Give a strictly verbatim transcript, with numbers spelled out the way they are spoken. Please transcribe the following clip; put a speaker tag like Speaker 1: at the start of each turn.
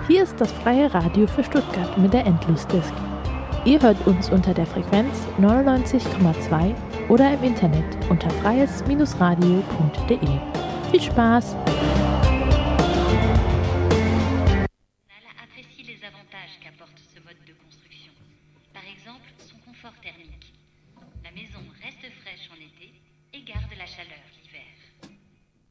Speaker 1: Hier ist das freie Radio für Stuttgart mit der Endlosdisk. Ihr hört uns unter der Frequenz neunundneunzig Komma zwei oder im Internet unter freies radio punkt de. Viel Spaß!
Speaker 2: Apprécie les avantages qu'apporte ce mode de construction. Par exemple, son confort thermique. La maison reste fraîche en été et garde la chaleur.